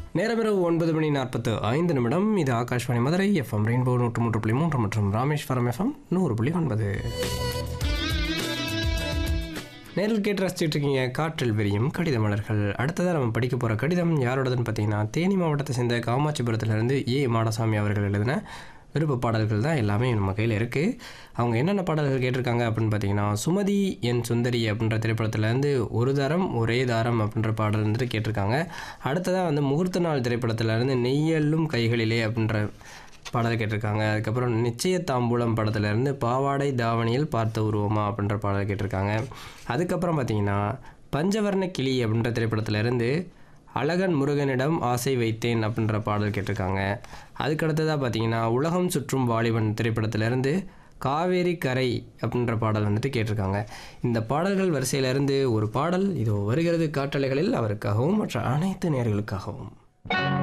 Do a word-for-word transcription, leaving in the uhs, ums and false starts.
நேரமிரவு ஒன்பது மணி நாற்பத்து ஐந்து நிமிடம். இது ஆகாஷ்வாணி மதுரை எஃப்எம் ரெயின்போ நூற்று மூன்று புள்ளி மூன்று மற்றும் ராமேஸ்வரம் எஃப்எம் நூறு புள்ளி ஒன்பது. நேரில் கேட்டு ரசிச்சுட்டு இருக்கீங்க காற்றில் விரியும் கடித மலர்கள். அடுத்ததாக நம்ம படிக்க போகிற கடிதம் யாரோடதுன்னு பார்த்தீங்கன்னா, தேனி மாவட்டத்தை சேர்ந்த காமாட்சிபுரத்துலேருந்து ஏ மாடசாமி அவர்கள் எழுதின விருப்ப பாடல்கள் தான் எல்லாமே நம்ம கையில் இருக்குது. அவங்க என்னென்ன பாடல்கள் கேட்டிருக்காங்க அப்படின்னு பார்த்தீங்கன்னா, சுமதி என் சுந்தரி அப்படின்ற திரைப்படத்துலேருந்து ஒரு தாரம் ஒரே தாரம் அப்படின்ற பாடல் வந்துட்டு கேட்டிருக்காங்க. அடுத்ததாக வந்து முகூர்த்த நாள் திரைப்படத்துலேருந்து நெய்யல்லும் கைகளிலே அப்படின்ற பாடல் கேட்டிருக்காங்க. அதுக்கப்புறம் நிச்சய தாம்பூலம் படத்துலேருந்து பாவாடை தாவணியில் பார்த்த உருவமா அப்படின்ற பாடல் கேட்டிருக்காங்க. அதுக்கப்புறம் பார்த்தீங்கன்னா, பஞ்சவர்ண கிளி அப்படின்ற திரைப்படத்துலேருந்து அழகன் முருகனிடம் ஆசை வைத்தேன் அப்படின்ற பாடல் கேட்டிருக்காங்க. அதுக்கடுத்ததாக பார்த்தீங்கன்னா, உலகம் சுற்றும் வாலிபன் திரைப்படத்திலேருந்து காவேரி கரை அப்படின்ற பாடல் வந்துட்டு கேட்டிருக்காங்க. இந்த பாடல்கள் வரிசையிலேருந்து ஒரு பாடல் இதோ வருகிறது காற்றலைகளில், அவருக்காகவும் மற்ற அனைத்து நேயர்களுக்காகவும்.